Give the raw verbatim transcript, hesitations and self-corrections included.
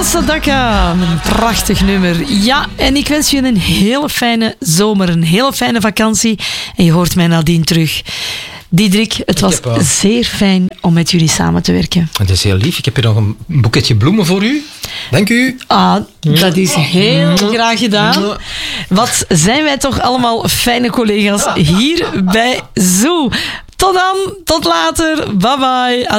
Sadaka, een prachtig nummer. Ja, en ik wens je een hele fijne zomer, een hele fijne vakantie. En je hoort mij nadien terug. Diederik, het was heb, uh... zeer fijn om met jullie samen te werken. Het is heel lief. Ik heb hier nog een boeketje bloemen voor u. Dank u. Ah, dat is heel graag gedaan. Wat zijn wij toch allemaal fijne collega's hier bij Zoo. Tot dan, tot later. Bye bye.